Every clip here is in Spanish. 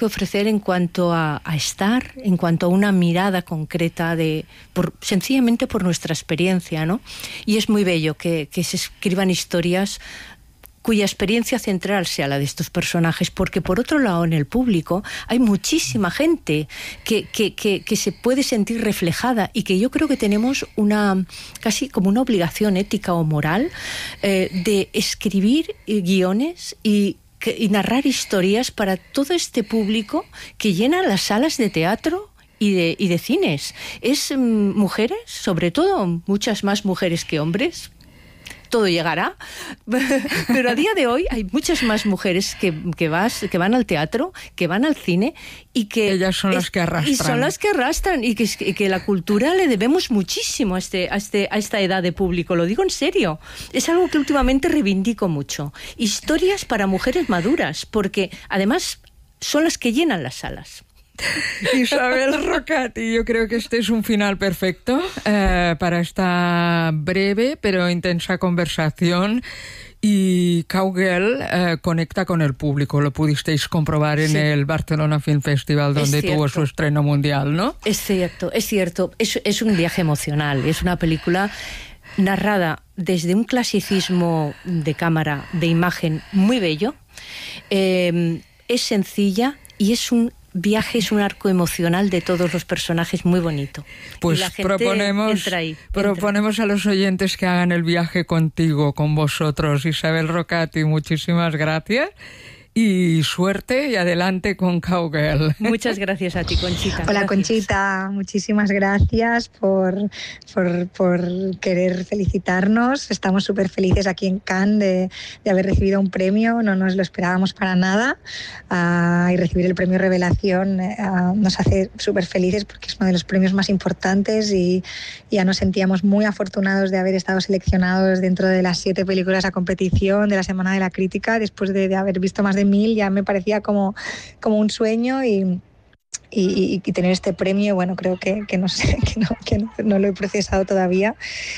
que ofrecer en cuanto a estar, en cuanto a una mirada concreta sencillamente por nuestra experiencia, ¿no? Y es muy bello que se escriban historias cuya experiencia central sea la de estos personajes, porque por otro lado en el público hay muchísima gente que se puede sentir reflejada y que yo creo que tenemos casi como una obligación ética o moral de escribir guiones y narrar historias para todo este público que llena las salas de teatro y de cines. Es mujeres, sobre todo, muchas más mujeres que hombres. Todo llegará, pero a día de hoy hay muchas más mujeres que van al teatro, que van al cine y que ellas son las que arrastran. Y son las que arrastran y que la cultura le debemos muchísimo a esta edad de público, lo digo en serio. Es algo que últimamente reivindico mucho. Historias para mujeres maduras, porque además son las que llenan las salas. Isabel Rocati, yo creo que este es un final perfecto para esta breve pero intensa conversación. Y Cowgirl conecta con el público, lo pudisteis comprobar en el Barcelona Film Festival, donde tuvo su estreno mundial, ¿no? Es cierto. Es un viaje emocional, es una película narrada desde un clasicismo de cámara, de imagen muy bello, es sencilla y es un viaje, es un arco emocional de todos los personajes muy bonito. Pues y la gente proponemos a los oyentes que hagan el viaje contigo, con vosotros. Isabel Rocati, muchísimas gracias y suerte y adelante con Cowgirl. Muchas gracias a ti, Conchita. Hola, gracias. Conchita, muchísimas gracias por querer felicitarnos. Estamos súper felices aquí en Cannes de haber recibido un premio, no nos lo esperábamos para nada, y recibir el premio Revelación nos hace súper felices porque es uno de los premios más importantes y ya nos sentíamos muy afortunados de haber estado seleccionados dentro de las 7 películas a competición de la Semana de la Crítica, después de haber visto más de 1000, ya me parecía como un sueño y tener este premio, bueno, creo que no lo he procesado todavía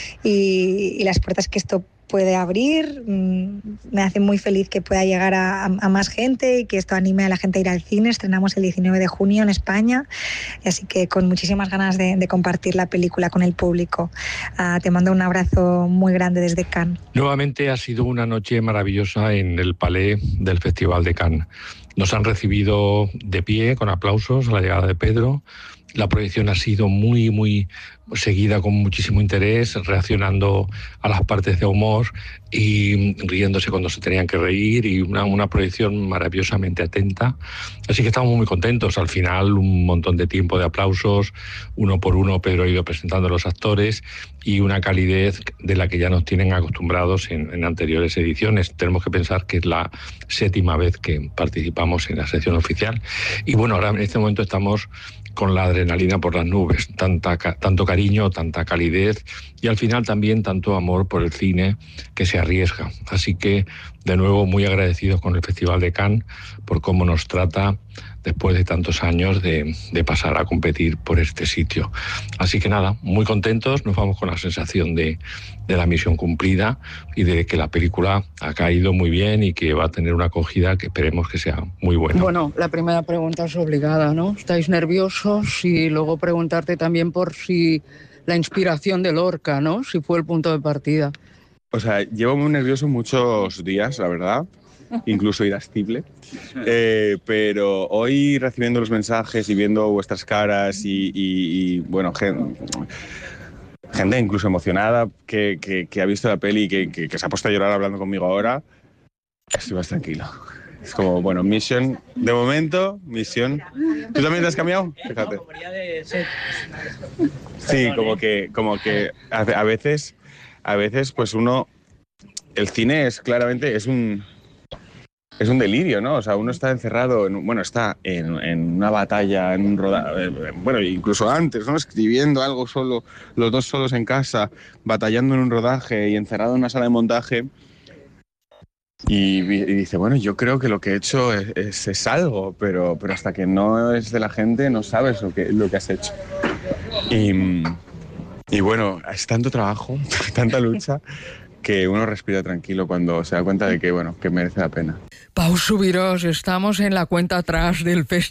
y las puertas que esto puede abrir me hace muy feliz que pueda llegar a más gente y que esto anime a la gente a ir al cine. Estrenamos el 19 de junio en España, y así que con muchísimas ganas de compartir la película con el público. Te mando un abrazo muy grande desde Cannes. Nuevamente ha sido una noche maravillosa en el Palais del Festival de Cannes. Nos han recibido de pie, con aplausos, a la llegada de Pedro. La proyección ha sido muy, muy seguida, con muchísimo interés, reaccionando a las partes de humor y riéndose cuando se tenían que reír, y una proyección maravillosamente atenta. Así que estamos muy contentos. Al final, un montón de tiempo de aplausos, uno por uno Pedro ha ido presentando a los actores y una calidez de la que ya nos tienen acostumbrados en anteriores ediciones. Tenemos que pensar que es la 7ª vez que participamos en la sección oficial. Y bueno, ahora en este momento estamos con la adrenalina por las nubes, tanto cariño, tanta calidez y al final también tanto amor por el cine que se arriesga. Así que, de nuevo, muy agradecidos con el Festival de Cannes por cómo nos trata después de tantos años de pasar a competir por este sitio. Así que nada, muy contentos, nos vamos con la sensación de la misión cumplida y de que la película ha caído muy bien y que va a tener una acogida que esperemos que sea muy buena. Bueno, la primera pregunta es obligada, ¿no? ¿Estáis nerviosos? Y luego preguntarte también por si la inspiración de Lorca, ¿no? Si fue el punto de partida. O sea, llevo muy nervioso muchos días, la verdad, incluso irascible, pero hoy recibiendo los mensajes y viendo vuestras caras y bueno, gente incluso emocionada que ha visto la peli y que se ha puesto a llorar hablando conmigo ahora, estoy más tranquilo. Es como, bueno, misión, de momento, misión. ¿Tú también te has cambiado? Fíjate. Sí, como que a veces pues uno, el cine es claramente, es un delirio, ¿no? O sea, uno está encerrado, está en una batalla, en un rodaje, bueno, incluso antes, ¿no? Escribiendo algo solo, los dos solos en casa, batallando en un rodaje y encerrado en una sala de montaje. Y dice, bueno, yo creo que lo que he hecho es algo, pero hasta que no es de la gente no sabes lo que has hecho. Y bueno, es tanto trabajo, tanta lucha, que uno respira tranquilo cuando se da cuenta de que, bueno, que merece la pena. Pau Subirós, estamos en la cuenta atrás del festival.